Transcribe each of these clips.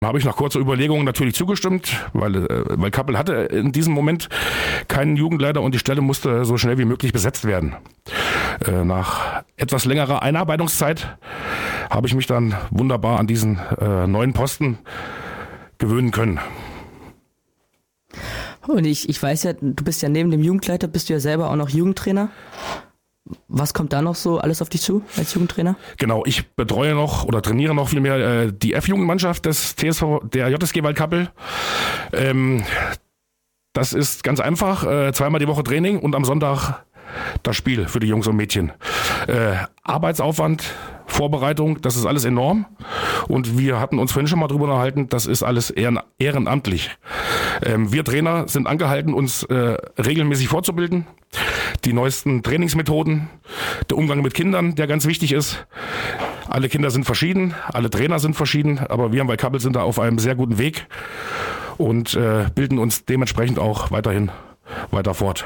habe ich nach kurzer Überlegung natürlich zugestimmt, weil Kappel hatte in diesem Moment keinen Jugendleiter und die Stelle musste so schnell wie möglich besetzt werden. Nach etwas längerer Einarbeitungszeit habe ich mich dann wunderbar an diesen neuen Posten gewöhnen können. Und ich weiß ja, du bist ja neben dem Jugendleiter, bist du ja selber auch noch Jugendtrainer. Was kommt da noch so alles auf dich zu als Jugendtrainer? Genau, ich betreue noch oder trainiere noch vielmehr die F-Jugendmannschaft des TSV, der JSG Waldkappel. Das ist ganz einfach, zweimal die Woche Training und am Sonntag das Spiel für die Jungs und Mädchen. Arbeitsaufwand, Vorbereitung, das ist alles enorm. Und wir hatten uns vorhin schon mal drüber unterhalten, das ist alles ehrenamtlich. Wir Trainer sind angehalten, uns regelmäßig fortzubilden. Die neuesten Trainingsmethoden, der Umgang mit Kindern, der ganz wichtig ist. Alle Kinder sind verschieden, alle Trainer sind verschieden, aber wir im Waldkappel sind da auf einem sehr guten Weg und bilden uns dementsprechend auch weiterhin weiter fort.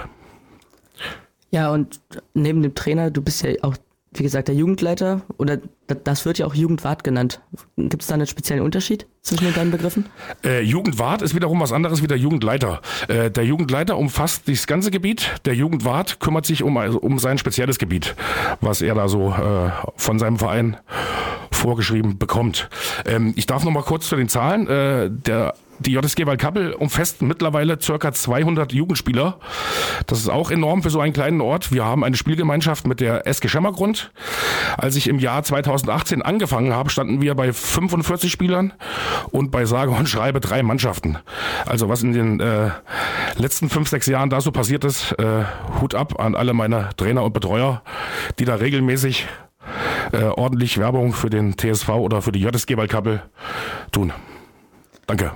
Ja, und neben dem Trainer, du bist ja auch, wie gesagt, der Jugendleiter oder das wird ja auch Jugendwart genannt. Gibt es da einen speziellen Unterschied zwischen den beiden Begriffen? Jugendwart ist wiederum was anderes wie der Jugendleiter. Der Jugendleiter umfasst das ganze Gebiet. Der Jugendwart kümmert sich um sein spezielles Gebiet, was er da so von seinem Verein vorgeschrieben bekommt. Ich darf noch mal kurz zu den Zahlen. Die JSG Waldkappel umfasst mittlerweile ca. 200 Jugendspieler. Das ist auch enorm für so einen kleinen Ort. Wir haben eine Spielgemeinschaft mit der SG Schemmergrund. Als ich im Jahr 2018 angefangen habe, standen wir bei 45 Spielern und bei sage und schreibe 3 Mannschaften. Also was in den letzten 5-6 Jahren da so passiert ist, Hut ab an alle meine Trainer und Betreuer, die da regelmäßig ordentlich Werbung für den TSV oder für die JSG Waldkappel tun. Danke.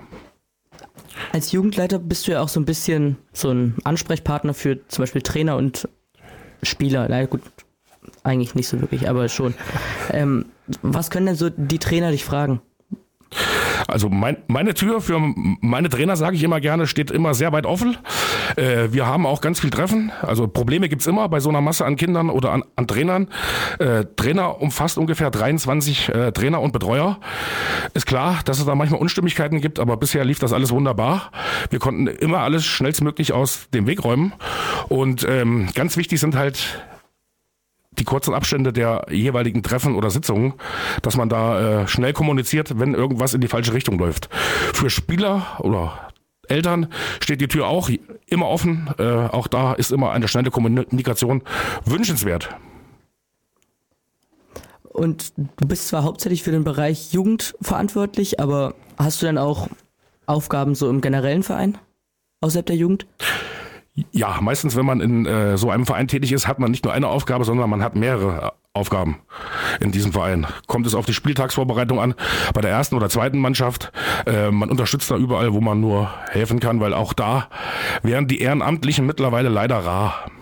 Als Jugendleiter bist du ja auch so ein bisschen so ein Ansprechpartner für zum Beispiel Trainer und Spieler. Na gut, eigentlich nicht so wirklich, aber schon. Was können denn so die Trainer dich fragen? Also meine Tür für meine Trainer, sage ich immer gerne, steht immer sehr weit offen. Wir haben auch ganz viel Treffen. Also Probleme gibt's immer bei so einer Masse an Kindern oder an Trainern. Trainer umfasst ungefähr 23 Trainer und Betreuer. Ist klar, dass es da manchmal Unstimmigkeiten gibt, aber bisher lief das alles wunderbar. Wir konnten immer alles schnellstmöglich aus dem Weg räumen. Und ganz wichtig sind halt die kurzen Abstände der jeweiligen Treffen oder Sitzungen, dass man da schnell kommuniziert, wenn irgendwas in die falsche Richtung läuft. Für Spieler oder Eltern steht die Tür auch immer offen. Auch da ist immer eine schnelle Kommunikation wünschenswert. Und du bist zwar hauptsächlich für den Bereich Jugend verantwortlich, aber hast du dann auch Aufgaben so im generellen Verein außerhalb der Jugend? Ja, meistens, wenn man in so einem Verein tätig ist, hat man nicht nur eine Aufgabe, sondern man hat mehrere Aufgaben in diesem Verein. Kommt es auf die Spieltagsvorbereitung an, bei der ersten oder zweiten Mannschaft. Man unterstützt da überall, wo man nur helfen kann, weil auch da wären die Ehrenamtlichen mittlerweile leider rar.